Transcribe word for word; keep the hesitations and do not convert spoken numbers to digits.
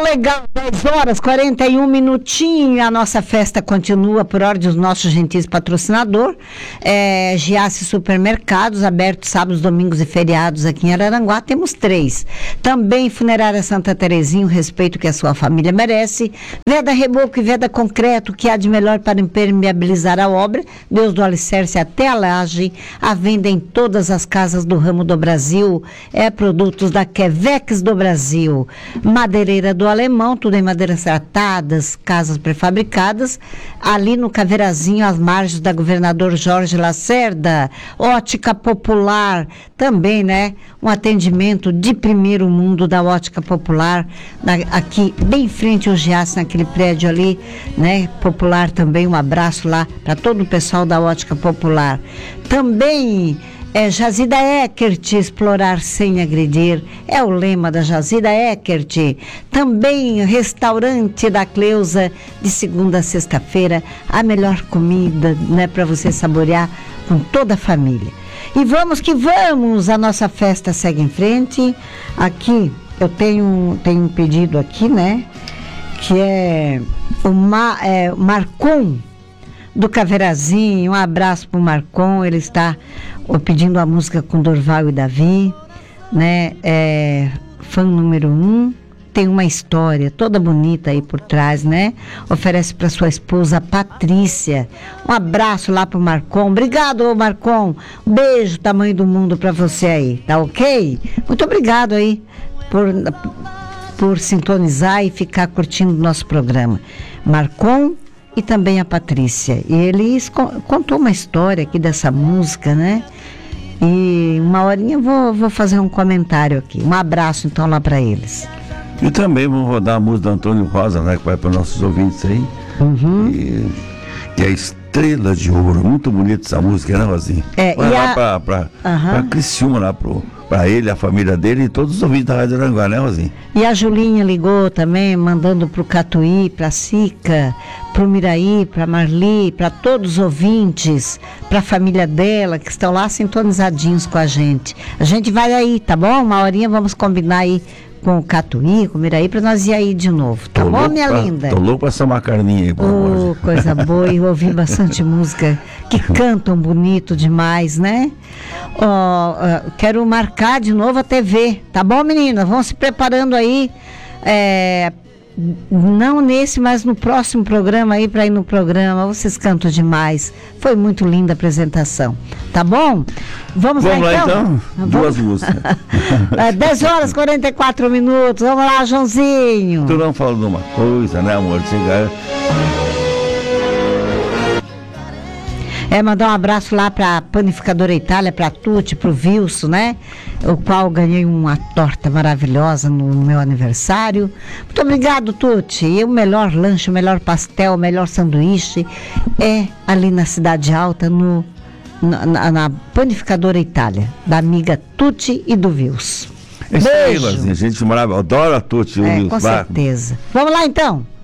legal, dez horas, quarenta e um minutinhos, a nossa festa continua por ordem do nosso gentil patrocinador, é, Giasse Supermercados, abertos sábados, domingos e feriados aqui em Araranguá, temos três. Também Funerária Santa Terezinha, o respeito que a sua família merece, Veda Reboco e Veda Concreto, que há de melhor para impermeabilizar a obra, Deus do Alicerce até a laje, a venda em todas as casas do ramo do Brasil, é produtos da Quevex do Brasil, Madeireira do Alemão, tudo em madeiras tratadas, casas prefabricadas, ali no Caveirazinho, às margens da Governador Jorge Lacerda, Ótica Popular, também, né, um atendimento de primeiro mundo da Ótica Popular, na, aqui bem em frente ao Giasse, naquele prédio ali, né, Popular também, um abraço lá para todo o pessoal da Ótica Popular. Também é Jazida Eckert, explorar sem agredir, é o lema da Jazida Eckert. Também restaurante da Cleusa, de segunda a sexta-feira, a melhor comida, né, para você saborear com toda a família. E vamos que vamos, a nossa festa segue em frente. Aqui eu tenho, tenho um pedido aqui, né, que é o Ma, é, Marcon do Caveirazinho, um abraço pro Marcon, ele está ó, pedindo a música com Dorval e Davi, né, é, fã número um, tem uma história toda bonita aí por trás, né, oferece para sua esposa Patrícia, um abraço lá pro Marcon, obrigado Marcon, um beijo, tamanho do mundo para você aí, tá ok? Muito obrigado aí por, por sintonizar e ficar curtindo o nosso programa, Marcon e também a Patrícia. E eles contou uma história aqui dessa música, né? E uma horinha eu vou, vou fazer um comentário aqui. Um abraço então lá para eles. E também vamos rodar a música do Antônio Rosa, né? Que vai para os nossos ouvintes aí. Uhum. E, e a Estrela de Ouro. Muito bonita essa música, né, Rosinha? É, vai e lá a... para pra, uhum. pra Criciúma, lá pro. Para ele, a família dele e todos os ouvintes da Rádio Aranguá, né, Rosinha? E a Julinha ligou também, mandando para o Catuí, para a Sica, para o Miraí, para a Marli, para todos os ouvintes, para a família dela, que estão lá sintonizadinhos com a gente. A gente vai aí, tá bom? Uma horinha vamos combinar aí com o Catuí, com o Miraí, para nós ir aí de novo, tá tô bom, minha pra, linda? Tô louco para essa uma carninha aí, por Oh, coisa boa, e ouvir bastante música, que cantam bonito demais, né? Oh, uh, quero marcar de novo a T V, tá bom, meninas? Vão se preparando aí, é, não nesse, mas no próximo programa aí, para ir no programa, vocês cantam demais, foi muito linda a apresentação, tá bom? Vamos, vamos lá, lá então? então? Vamos? Duas músicas. dez horas e quarenta e quatro minutos, vamos lá, Joãozinho. Tu não falou de uma coisa, né, amor? Chegar... É, mandar um abraço lá para a Panificadora Itália, para a Tuti, para o Wilson, né? O qual ganhei uma torta maravilhosa no meu aniversário. Muito obrigado, Tuti. E o melhor lanche, o melhor pastel, o melhor sanduíche é ali na Cidade Alta, no, na, na Panificadora Itália, da amiga Tuti e do Wilson. Isso aí, Lazinha. A gente morava, adora a Tuti e o É, Wilson. com certeza. Vamos lá, então.